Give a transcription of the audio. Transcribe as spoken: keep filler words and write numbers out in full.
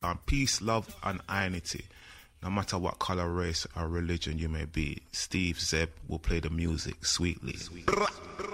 um, peace, love, and unity. No matter what color, race, or religion you may be, Steve Zeb will play the music sweetly. Sweet.